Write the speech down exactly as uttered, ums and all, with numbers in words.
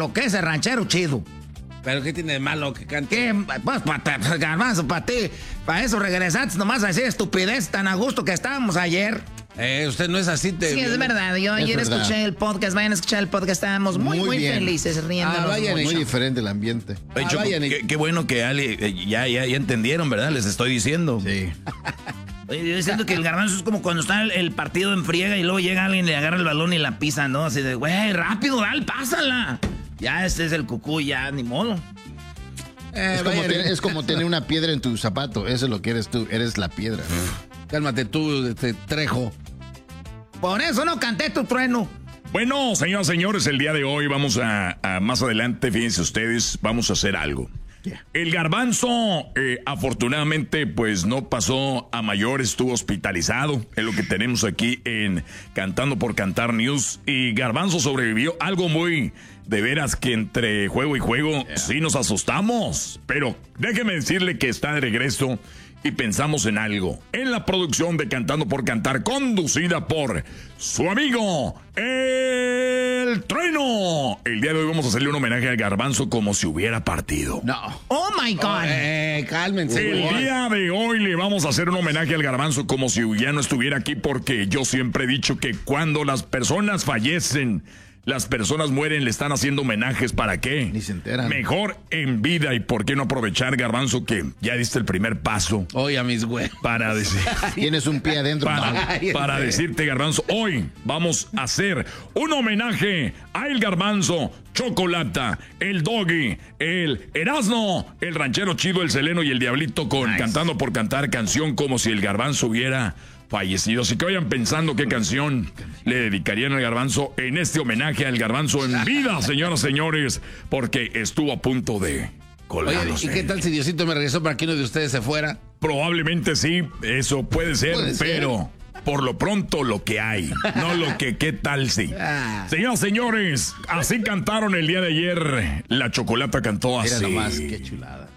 lo que es el ranchero chido. ¿Pero qué tiene de malo que cante? ¿Qué? Pues, para Garbanzo, para ti, para eso regresaste nomás a decir estupidez tan a gusto que estábamos ayer. Eh, usted no es así. Te sí, es verdad. Yo es ayer verdad. escuché el podcast, vayan a escuchar el podcast, estábamos muy, muy, muy felices, riendo. Ah, muy mucho. diferente el ambiente. Ah, hecho, qué, qué bueno que Ali, eh, ya, ya, ya entendieron, ¿verdad? Les estoy diciendo. Sí. Oye, yo siento que el Garbanzo es como cuando está el, el partido en friega y luego llega alguien, le agarra el balón y la pisa, ¿no? Así de, güey, rápido, dale, pásala. Ya este es el cucú, ya, ni modo. Eh, es, como ten, es como tener una piedra en tu zapato, eso es lo que eres tú, eres la piedra. Cálmate tú, este trejo. Por eso no canté tu trueno. Bueno, señoras y señores, el día de hoy vamos a, a más adelante, fíjense ustedes, vamos a hacer algo. Yeah. El Garbanzo, eh, afortunadamente, pues no pasó a mayor, estuvo hospitalizado. Es lo que tenemos aquí en Cantando por Cantar News. Y Garbanzo sobrevivió, algo muy de veras que entre juego y juego yeah. sí nos asustamos. Pero déjeme decirle que está de regreso y pensamos en algo. En la producción de Cantando por Cantar, conducida por su amigo El Trueno. El día de hoy vamos a hacerle un homenaje al Garbanzo como si hubiera partido. No. Oh my God. Oh, eh, cálmense. El boy. día de hoy le vamos a hacer un homenaje al Garbanzo como si ya no estuviera aquí, porque yo siempre he dicho que cuando las personas fallecen, las personas mueren, le están haciendo homenajes. ¿Para qué? Ni se enteran. Mejor en vida. ¿Y por qué no aprovechar, Garbanzo, que ya diste el primer paso? Oye, a mis güey. Para decir... Tienes un pie adentro. Para, para decirte, Garbanzo, hoy vamos a hacer un homenaje a El Garbanzo, Chocolata, el Doggy, el Erasno, el Ranchero Chido, el Seleno y el Diablito con nice. Cantando por Cantar, canción como si el Garbanzo hubiera fallecido. Así que vayan pensando qué canción le dedicarían al Garbanzo en este homenaje al Garbanzo en vida, señoras y señores, porque estuvo a punto de colgarse. Oye, ¿y qué tal si Diosito me regresó para que uno de ustedes se fuera? Probablemente sí, eso puede ser, ¿Puede pero ser? Por lo pronto lo que hay, no lo que qué tal si. Ah. Señoras y señores, así cantaron el día de ayer. La Chocolata cantó así. Mira nomás, qué chulada.